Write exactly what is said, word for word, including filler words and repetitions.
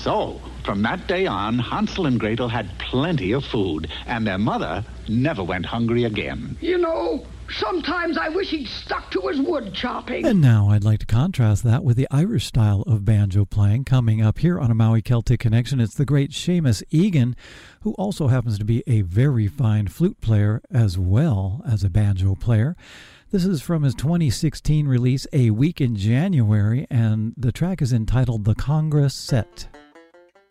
So, from that day on, Hansel and Gretel had plenty of food, and their mother never went hungry again. You know, sometimes I wish he'd stuck to his wood chopping. And now I'd like to contrast that with the Irish style of banjo playing. Coming up here on a Maui Celtic Connection, it's the great Seamus Egan, who also happens to be a very fine flute player as well as a banjo player. This is from his twenty sixteen release, A Week in January, and the track is entitled The Congress Set.